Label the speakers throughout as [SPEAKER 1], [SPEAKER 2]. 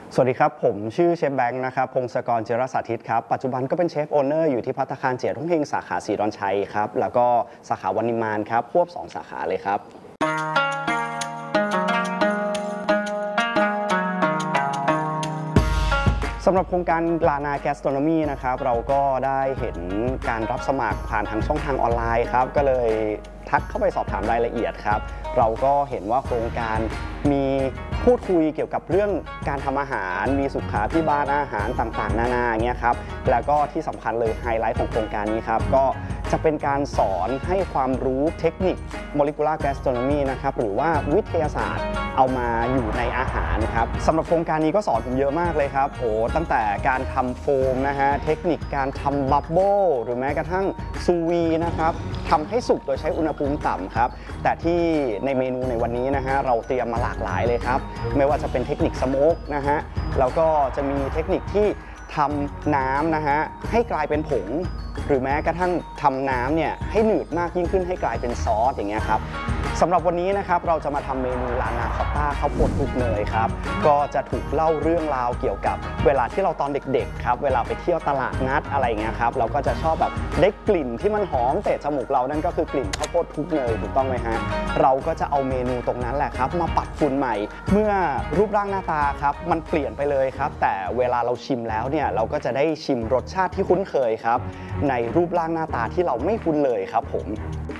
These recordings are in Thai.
[SPEAKER 1] สวัสดีครับผมชื่อเชฟแบงค์นะครับพงศกร เจรสาธิตครับปัจจุบันก็เป็นเชฟโอเนอร์อยู่ที่ภัตตาคารเจี๋ยทุ่งเฮงสาขาศรีดอนชัยครับแล้วก็สาขาวันนิมานครับควบ2 สาขาเลยครับสำหรับโครงการลานาแกสโตรโนมีนะครับเราก็ได้เห็นการรับสมัครผ่านทางช่องทางออนไลน์ครับก็เลยทักเข้าไปสอบถามรายละเอียดครับเราก็เห็นว่าโครงการมีพูดคุยเกี่ยวกับเรื่องการทำอาหารมีสุขาภิบาลอาหารต่างๆนานาเงี้ยครับแล้วก็ที่สำคัญเลยไฮไลท์ของโครงการนี้ครับก็จะเป็นการสอนให้ความรู้เทคนิค Molecular Gastronomy นะครับหรือว่าวิทยาศาสตร์เอามาอยู่ในอาหารครับสำหรับโครงการนี้ก็สอนผมเยอะมากเลยครับโอ้ตั้งแต่การทำโฟมนะฮะเทคนิคการทำบับเบิ้ลหรือแม้กระทั่งซูวีนะครับทำให้สุกโดยใช้อุณหภูมิต่ำครับแต่ที่ในเมนูในวันนี้นะฮะเราเตรียมมาหลากหลายเลยครับไม่ว่าจะเป็นเทคนิคสโมกนะฮะแล้วก็จะมีเทคนิคที่ทำน้ำนะฮะให้กลายเป็นผงหรือแม้กระทั่งทำน้ำเนี่ยให้หนืดมากยิ่งขึ้นให้กลายเป็นซอสอย่างเงี้ยครับสำหรับวันนี้นะครับเราจะมาทำเมนูลานาคอตต้าข้าวโพดคลุกเนยครับก็จะถูกเล่าเรื่องราวเกี่ยวกับเวลาที่เราตอนเด็กๆครับเวลาไปเที่ยวตลาดนัดอะไรเงี้ยครับเราก็จะชอบแบบได้กลิ่นที่มันหอมเตะจมูกเรานั่นก็คือกลิ่นข้าวโพดคลุกเนยถูกต้องไหมฮะเราก็จะเอาเมนูตรงนั้นแหละครับมาปัดฝุ่นใหม่เมื่อรูปร่างหน้าตาครับมันเปลี่ยนไปเลยครับแต่เวลาเราชิมแล้วเนี่ยเราก็จะได้ชิมรสชาติที่คุ้นเคยครับในรูปร่างหน้าตาที่เราไม่คุ้นเลยครับผม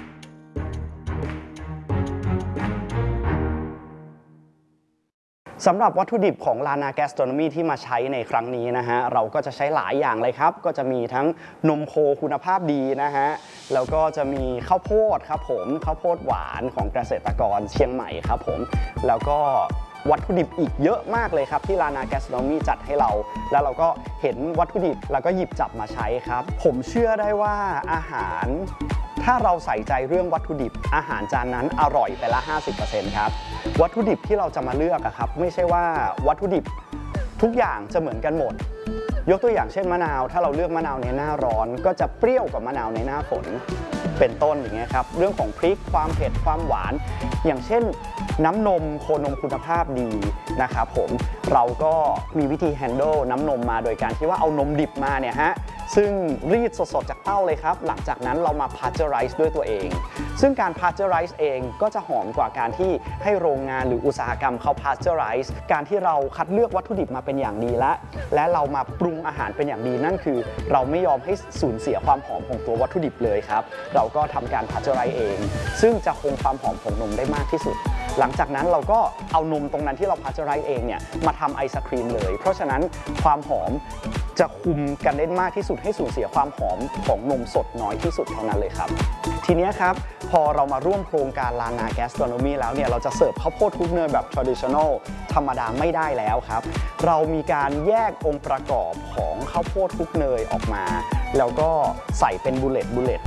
[SPEAKER 1] สำหรับวัตถุดิบของลานาแกสโตรโนมีที่มาใช้ในครั้งนี้นะฮะเราก็จะใช้หลายอย่างเลยครับก็จะมีทั้งนมโคคุณภาพดีนะฮะแล้วก็จะมีข้าวโพดครับผมข้าวโพดหวานของเกษตรกรเชียงใหม่ครับผมแล้วก็วัตถุดิบอีกเยอะมากเลยครับที่ลานาแกสโตรโนมีจัดให้เราแล้วเราก็เห็นวัตถุดิบแล้วก็หยิบจับมาใช้ครับผมเชื่อได้ว่าอาหารถ้าเราใส่ใจเรื่องวัตถุดิบอาหารจานนั้นอร่อยไปละ 50% ครับวัตถุดิบที่เราจะมาเลือกครับไม่ใช่ว่าวัตถุดิบทุกอย่างจะเหมือนกันหมดยกตัวอย่างเช่นมะนาวถ้าเราเลือกมะนาวในหน้าร้อนก็จะเปรี้ยวกว่ามะนาวในหน้าฝนเป็นต้นอย่างเงี้ยครับเรื่องของพริกความเผ็ดความหวานอย่างเช่นน้ำนมโคนมคุณภาพดีนะครับผมเราก็มีวิธีแฮนด์ลน้ำนมมาโดยการที่ว่าเอานมดิบมาเนี่ยฮะซึ่งรีดสดๆจากเต้าเลยครับหลังจากนั้นเรามาพาสเจอไรซ์ด้วยตัวเองซึ่งการพาสเจอไรซ์เองก็จะหอมกว่าการที่ให้โรงงานหรืออุตสาหกรรมเขาพาสเจอไรซ์การที่เราคัดเลือกวัตถุดิบมาเป็นอย่างดีและเรามาปรุงอาหารเป็นอย่างดีนั่นคือเราไม่ยอมให้สูญเสียความหอมของตัววัตถุดิบเลยครับเราก็ทำการพาสเจอไรซ์เองซึ่งจะคงความหอมของนมได้มากที่สุดหลังจากนั้นเราก็เอานมตรงนั้นที่เราพาสเจอไรซ์เองเนี่ยมาทำไอศครีมเลยเพราะฉะนั้นความหอมจะคุมกันได้มากที่สุดให้สูญเสียความหอมของนมสดน้อยที่สุดเท่านั้นเลยครับทีนี้ครับพอเรามาร่วมโครงการลานาแกสโตรโนมีแล้วเนี่ยเราจะเสิร์ฟข้าวโพดคลุกเนยแบบ traditional ธรรมดาไม่ได้แล้วครับเรามีการแยกองค์ประกอบของข้าวโพดคลุกเนยออกมาแล้วก็ใส่เป็นบุลเลต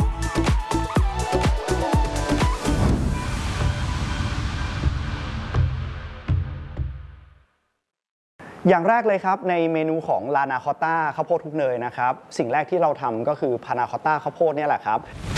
[SPEAKER 1] อย่างแรกเลยครับในเมนูของลานาคอตต้าข้าวโพดคลุกเนยนะครับสิ่งแรกที่เราทำก็คือพานาคอตต้าข้าวโพดเนี่ยแหละครับ